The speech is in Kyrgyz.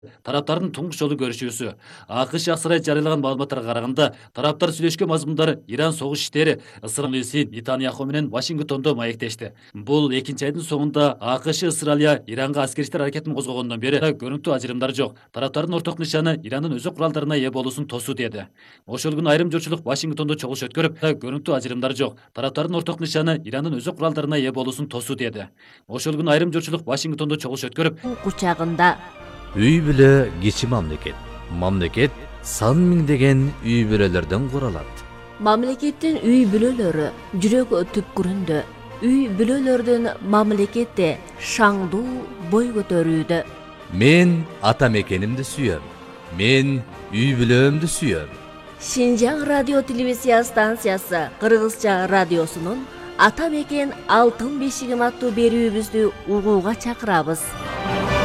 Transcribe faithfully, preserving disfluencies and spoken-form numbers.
Тараптардын туңгуч жолу көрүшүүсү. АКШ ак сарайы жарыялаган маалыматтарга караганда, тараптар сүйлөшкөн мазмундары Иран согуш иштери Ысыралиси Нетаньяху менен Вашингтондо маектешти. Бул экинчи айдын соңунда АКШ Ысыралия Иранга аскерий иштер аракетин козгогондон бери көрүнүктүү ажырымдар жок. Тараптардын орток нышаны Ирандын өзү куралдарына ээ болуусун тосуу деди. Ошол күнү айрым журтчулук Вашингтондо чогулуш өткөрүп, көрүнүктүү ажырымдар жок. Тараптардын орток нышаны Ирандын өзү куралдарына ээ болуусун тосуу деди. Ошол күнү айрым журтчулук Вашингтондо чогулуш өткөрүп, кучагында Үй бүлө кичи мамлекет. Мамлекет сан миңдеген үй бүлөлөрдөн куралат. Мамлекеттин үй бүлөлөрү жүрөк түпкүрүндө. Үй бүлөлөрдүн мамлекетте шаңдуу бой көтөрүүдө. Мен ата мекенимди сүйөм. Мен үй бүлөмдү сүйөм. Шинжаң радио телевизия станциясы Кыргызча радиосунун Ата мекен алтын бешигим аттуу берүүбүздү угууга чакырабыз.